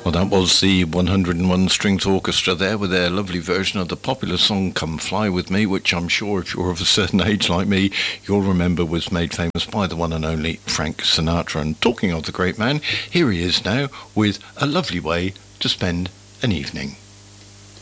Well, that was the 101 Strings Orchestra there with their lovely version of the popular song Come Fly With Me, which I'm sure if you're of a certain age like me, you'll remember was made famous by the one and only Frank Sinatra. And talking of the great man, here he is now with a lovely way to spend an evening.